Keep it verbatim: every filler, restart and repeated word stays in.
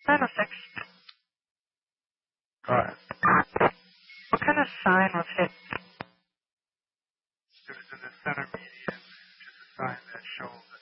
nine oh six. Go ahead. What kind of sign was hit? It was in the center median, which is a sign that shows